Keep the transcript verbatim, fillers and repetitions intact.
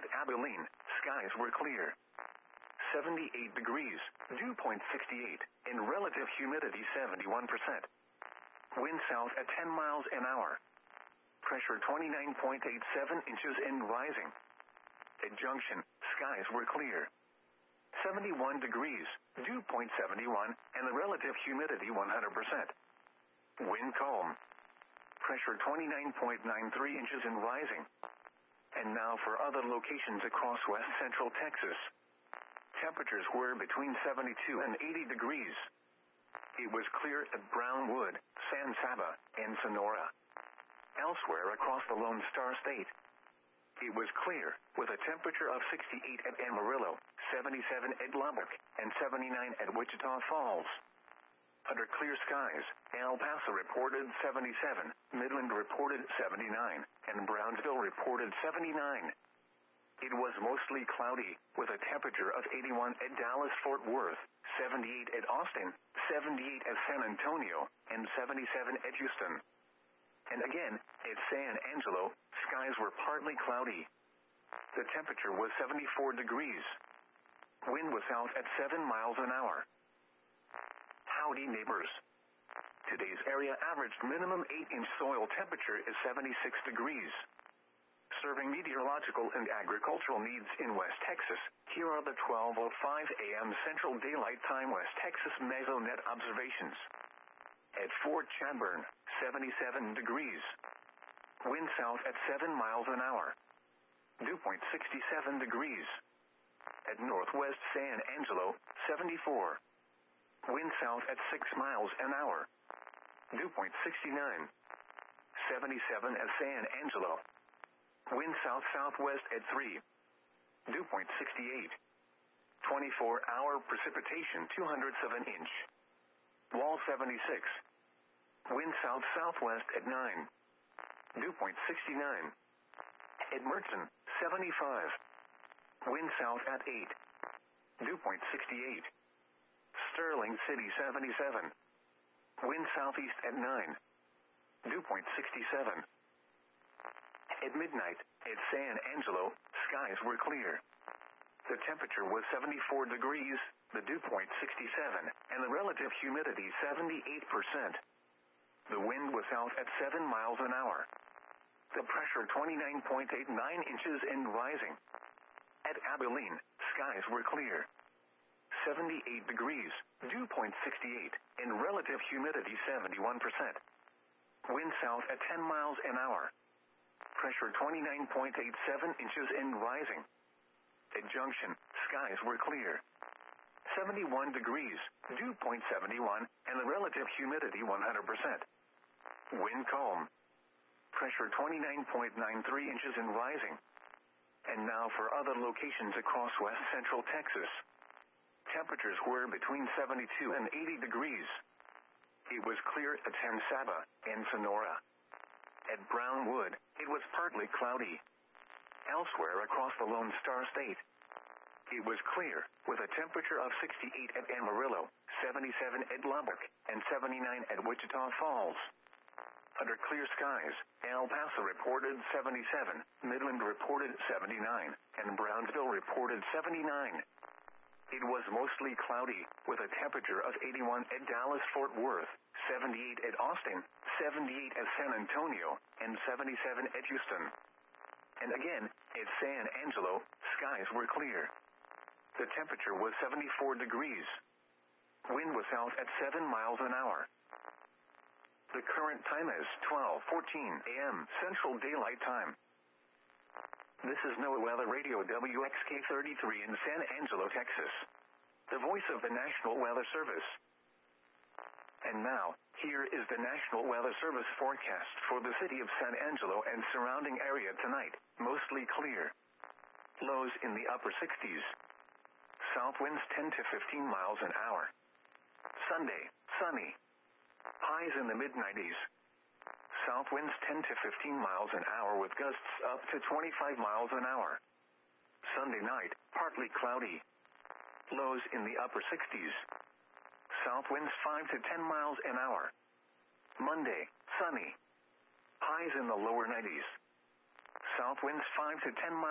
At Abilene, skies were clear. seventy-eight degrees, dew point sixty-eight, and relative humidity seventy-one percent. Wind south at ten miles an hour. Pressure twenty-nine point eight seven inches and rising. At Junction, skies were clear. seventy-one degrees, dew point seventy-one, and the relative humidity one hundred percent. Wind calm. Pressure twenty-nine point nine three inches and rising. And now for other locations across west central Texas. Temperatures were between seventy-two and eighty degrees. It was clear at Brownwood, San Saba, and Sonora. Elsewhere across the Lone Star State, it was clear, with a temperature of sixty-eight at Amarillo, seventy-seven at Lubbock, and seventy-nine at Wichita Falls. Under clear skies, El Paso reported seventy-seven, Midland reported seventy-nine, and Brownsville reported seventy-nine. It was mostly cloudy, with a temperature of eighty-one at Dallas-Fort Worth, seventy-eight at Austin, seventy-eight at San Antonio, and seventy-seven at Houston. And again, at San Angelo, skies were partly cloudy. The temperature was seventy-four degrees. Wind was out at seven miles an hour. Howdy, neighbors. Today's area averaged minimum eight inch soil temperature is seventy-six degrees. Serving meteorological and agricultural needs in West Texas, here are the twelve oh five a m Central Daylight Time West Texas Mesonet observations. At Fort Chadbourne, seventy-seven degrees. Wind south at seven miles an hour. Dew point sixty-seven degrees. At Northwest San Angelo, seventy-four. Wind south at six miles an hour. Dew point sixty-nine. seventy-seven at San Angelo. Wind south-southwest at three. Dew point sixty-eight. twenty-four hour precipitation two hundredths of an inch. Wall seventy-six. Wind south-southwest at nine. Dew point sixty-nine. At Merton, seventy-five. Wind south at eight. Dew point sixty-eight. Sterling City seventy-seven. Wind southeast at nine. Dew point sixty-seven. At midnight, at San Angelo, skies were clear. The temperature was seventy-four degrees, the dew point sixty-seven, and the relative humidity seventy-eight percent. The wind was out at seven miles an hour. The pressure twenty-nine point eight nine inches and rising. At Abilene, skies were clear. seventy-eight degrees, dew point sixty-eight, and relative humidity seventy-one percent. Wind south at ten miles an hour. Pressure twenty-nine point eight seven inches and rising. At Junction, skies were clear. seventy-one degrees, dew point seventy-one, and the relative humidity one hundred percent. Wind calm. Pressure twenty-nine point nine three inches and rising. And now for other locations across west central Texas. Temperatures were between seventy-two and eighty degrees. It was clear at San Saba and Sonora. At Brownwood, it was partly cloudy. Elsewhere across the Lone Star State, it was clear, with a temperature of sixty-eight at Amarillo, seventy-seven at Lubbock, and seventy-nine at Wichita Falls. Under clear skies, El Paso reported seventy-seven, Midland reported seventy-nine, and Brownsville reported seventy-nine. It was mostly cloudy, with a temperature of eighty-one at Dallas-Fort Worth, seventy-eight at Austin, seventy-eight at San Antonio, and seventy-seven at Houston. And again, at San Angelo, skies were clear. The temperature was seventy-four degrees. Wind was out at seven miles an hour. The current time is twelve fourteen a m Central Daylight Time. This is NOAA Weather Radio W X K thirty-three in San Angelo, Texas. The voice of the National Weather Service. And now, here is the National Weather Service forecast for the city of San Angelo and surrounding area tonight. Mostly clear. Lows in the upper sixties. South winds ten to fifteen miles an hour. Sunday, sunny. Highs in the mid nineties. South winds ten to fifteen miles an hour with gusts up to twenty-five miles an hour. Sunday night, partly cloudy. Lows in the upper sixties. South winds five to ten miles an hour. Monday, sunny. Highs in the lower nineties. South winds five to ten miles